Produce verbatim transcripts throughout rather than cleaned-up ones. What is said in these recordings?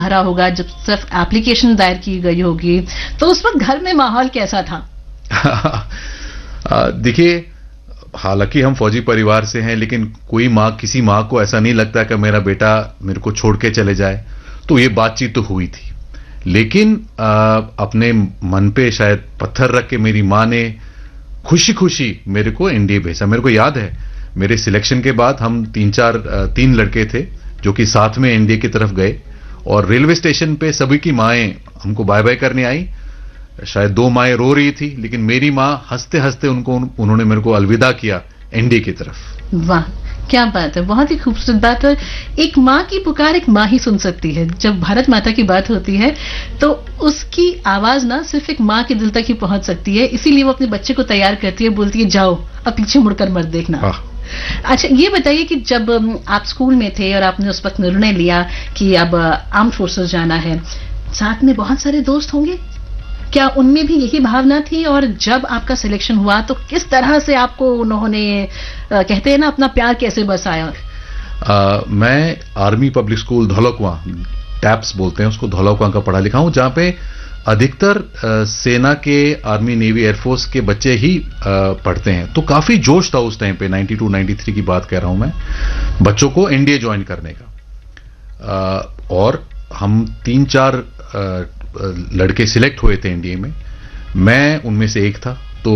भरा होगा, जब सिर्फ एप्लीकेशन दायर की गई होगी, तो उस वक्त घर में माहौल कैसा था? देखिए, हालांकि हम फौजी परिवार से हैं, लेकिन कोई माँ, किसी माँ को ऐसा नहीं लगता कि मेरा बेटा मेरे को छोड़ के चले जाए। तो ये बातचीत तो हुई थी, लेकिन आ, अपने मन पे शायद पत्थर रख के मेरी माँ ने खुशी खुशी मेरे को एनडीए भेजा। मेरे को याद है, मेरे सिलेक्शन के बाद हम तीन चार तीन लड़के थे जो कि साथ में एनडीए की तरफ गए, और रेलवे स्टेशन पे सभी की माएं हमको बाय बाय करने आई। शायद दो माएं रो रही थी, लेकिन मेरी माँ हंसते हंसते उनको उन्होंने मेरे को अलविदा किया एनडीए की तरफ। वाह, क्या बात है, बहुत ही खूबसूरत बात है। एक माँ की पुकार एक माँ ही सुन सकती है। जब भारत माता की बात होती है तो उसकी आवाज ना सिर्फ एक माँ के दिल तक ही पहुंच सकती है, इसीलिए वो अपने बच्चे को तैयार करती है, बोलती है जाओ अब पीछे मुड़कर मत देखना। अच्छा, ये बताइए कि जब आप स्कूल में थे और आपने उस वक्त निर्णय लिया कि अब आर्म फोर्सेस जाना है, साथ में बहुत सारे दोस्त होंगे, क्या उनमें भी यही भावना थी? और जब आपका सिलेक्शन हुआ तो किस तरह से आपको उन्होंने, कहते हैं ना, अपना प्यार कैसे बरसाया? आ, मैं आर्मी पब्लिक स्कूल धौलकुआं, टैप्स बोलते हैं उसको, धौलकुआं का पढ़ा लिखा हूं, जहां पे अधिकतर आ, सेना के, आर्मी, नेवी, एयरफोर्स के बच्चे ही आ, पढ़ते हैं। तो काफी जोश था उस टाइम पे, बानवे तिरानवे की बात कह रहा हूं मैं, बच्चों को एनडीए ज्वाइन करने का। आ, और हम तीन चार आ, लड़के सिलेक्ट हुए थे एनडीए में, मैं उनमें से एक था। तो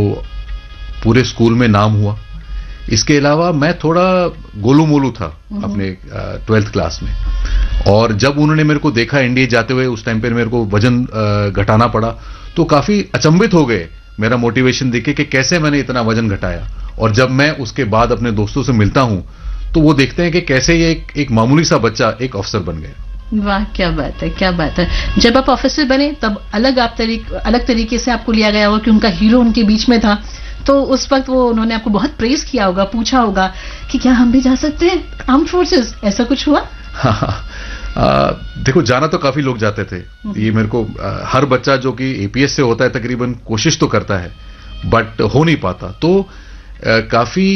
पूरे स्कूल में नाम हुआ। इसके अलावा मैं थोड़ा गोलू मोलू था अपने ट्वेल्थ क्लास में, और जब उन्होंने मेरे को देखा एनडीए जाते हुए, उस टाइम पे मेरे को वजन घटाना पड़ा, तो काफी अचंभित हो गए मेरा मोटिवेशन देखे कि कैसे मैंने इतना वजन घटाया। और जब मैं उसके बाद अपने दोस्तों से मिलता हूं तो वो देखते हैं कि कैसे ये एक, एक मामूली सा बच्चा एक अफसर बन गया। वाह, क्या बात है, क्या बात है। जब आप ऑफिसर बने तब अलग आप तरीक, अलग तरीके से आपको लिया गया होगा कि उनका हीरो उनके बीच में था, तो उस वक्त वो उन्होंने आपको बहुत प्रेज किया होगा, पूछा होगा कि क्या हम भी जा सकते हैं आर्म फोर्सेस, ऐसा कुछ हुआ? हाँ, देखो, जाना तो काफी लोग जाते थे। ये मेरे को आ, हर बच्चा जो कि एपीएस से होता है तकरीबन कोशिश तो करता है, बट हो नहीं पाता। तो आ, काफी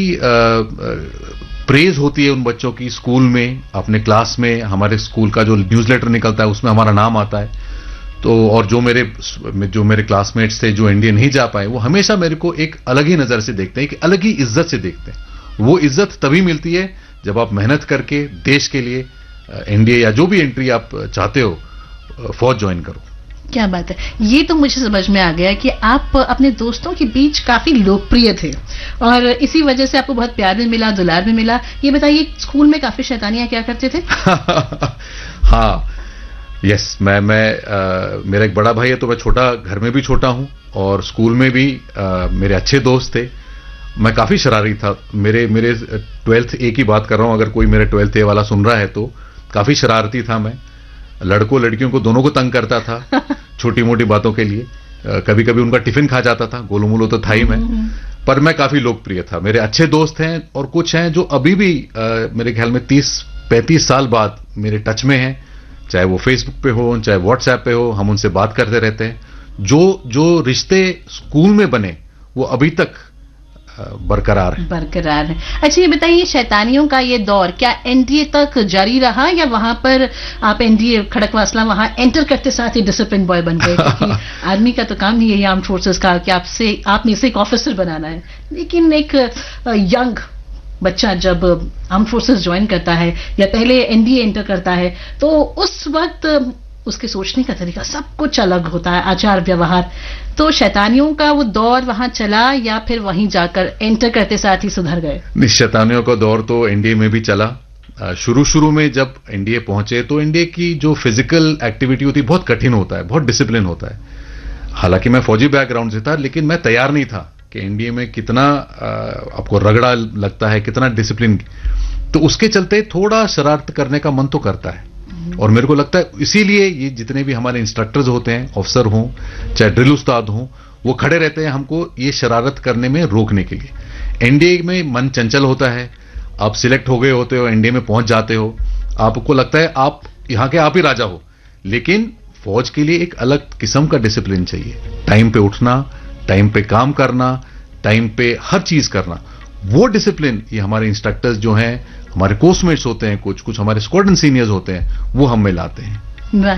प्रेज होती है उन बच्चों की स्कूल में, अपने क्लास में। हमारे स्कूल का जो न्यूज़लेटर निकलता है उसमें हमारा नाम आता है। तो और जो मेरे जो मेरे क्लासमेट्स थे जो एनडीए नहीं जा पाए, वो हमेशा मेरे को एक अलग ही नजर से देखते हैं, एक अलग ही इज्जत से देखते हैं। वो इज्जत तभी मिलती है जब आप मेहनत करके देश के लिए एनडीए या जो भी एंट्री आप चाहते हो, फौज ज्वाइन करो। क्या बात है, ये तो मुझे समझ में आ गया कि आप अपने दोस्तों के बीच काफी लोकप्रिय थे और इसी वजह से आपको बहुत प्यार भी मिला, दुलार भी मिला। ये बताइए, स्कूल में काफी शैतानियां क्या करते थे? हाँ, यस, मैं मैं आ, मेरा एक बड़ा भाई है, तो मैं छोटा, घर में भी छोटा हूं, और स्कूल में भी आ, मेरे अच्छे दोस्त थे। मैं काफी शरारती था। मेरे मेरे ट्वेल्थ ए की बात कर रहा हूं, अगर कोई मेरे ट्वेल्थ ए वाला सुन रहा है तो काफी शरारती था मैं। लड़कों लड़कियों को दोनों को तंग करता था छोटी मोटी बातों के लिए। कभी कभी उनका टिफिन खा जाता था, गोलू मोलू तो था ही मैं, पर मैं काफी लोकप्रिय था। मेरे अच्छे दोस्त हैं, और कुछ हैं जो अभी भी आ, मेरे ख्याल में तीस पैंतीस साल बाद मेरे टच में हैं, चाहे वो फेसबुक पे हो, चाहे व्हाट्सएप पे हो, हम उनसे बात करते रहते हैं। जो जो रिश्ते स्कूल में बने वो अभी तक बरकरार है। बरकरार है। अच्छा, ये बताइए, शैतानियों का ये दौर क्या एनडीए तक जारी रहा, या वहां पर आप एनडीए खड़कवासला वहां एंटर करते साथ ही डिसिप्लिन बॉय बन गए? क्योंकि आर्मी का तो काम ही है आर्म फोर्सेस का कि आपसे आप में से एक ऑफिसर बनाना है, लेकिन एक यंग बच्चा जब आर्म फोर्सेस ज्वाइन करता है या पहले एनडीए एंटर करता है, तो उस वक्त उसके सोचने का तरीका सब कुछ अलग होता है, आचार व्यवहार। तो शैतानियों का वो दौर वहां चला, या फिर वहीं जाकर एंटर करते साथ ही सुधर गए? शैतानियों का दौर तो एनडीए में भी चला। शुरू शुरू में जब एनडीए पहुंचे तो एनडीए की जो फिजिकल एक्टिविटी होती है बहुत कठिन होता है, बहुत डिसिप्लिन होता है। हालांकि मैं फौजी बैकग्राउंड से था, लेकिन मैं तैयार नहीं था कि एनडीए में कितना आपको रगड़ा लगता है, कितना डिसिप्लिन। तो उसके चलते थोड़ा शरारत करने का मन तो करता है, और मेरे को लगता है इसीलिए ये जितने भी हमारे इंस्ट्रक्टर्स होते हैं, ऑफिसर हों चाहे ड्रिल उस्ताद हों, वो खड़े रहते हैं हमको ये शरारत करने में रोकने के लिए। एनडीए में मन चंचल होता है, आप सिलेक्ट हो गए होते हो, एनडीए में पहुंच जाते हो, आपको लगता है आप यहां के आप ही राजा हो, लेकिन फौज के लिए एक अलग किस्म का डिसिप्लिन चाहिए। टाइम पे उठना, टाइम पे काम करना, टाइम पे हर चीज करना, वो डिसिप्लिन ये हमारे इंस्ट्रक्टर्स जो हैं, हमारे कोर्समेट्स होते हैं, कुछ कुछ हमारे स्क्वाड्रन सीनियर्स होते हैं, वो हम में लाते हैं।